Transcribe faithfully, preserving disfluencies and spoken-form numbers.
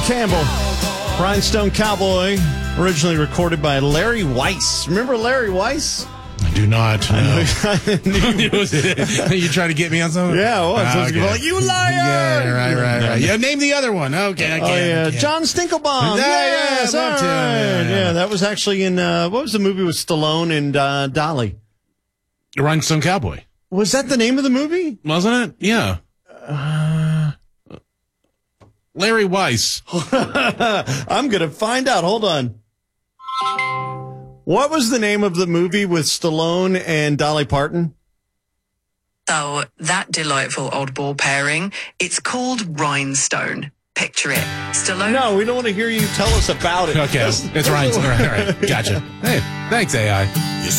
Campbell, Rhinestone Cowboy, originally recorded by Larry Weiss. Remember Larry Weiss? I do not. No. Was it? You trying to get me on something? Yeah, it was. Ah, Okay. Like, you liar! Yeah, right, right, right. Yeah, name the other one. Okay, I can't. Oh, yeah. I can't. John Stinkelbaum. Yeah, yes, yeah, all love right. him. Yeah, Yeah, yeah. that was actually in, uh, what was the movie with Stallone and uh, Dolly? Rhinestone Cowboy. Was that the name of the movie? Wasn't it? Yeah. Uh, Larry Weiss. I'm going to find out. Hold on. What was the name of the movie with Stallone and Dolly Parton? So, that delightful oddball pairing, it's called Rhinestone. Picture it. Stallone. No, we don't want to hear you tell us about it. Okay, it's Rhinestone. All right, all right. Gotcha. Hey, thanks, A I.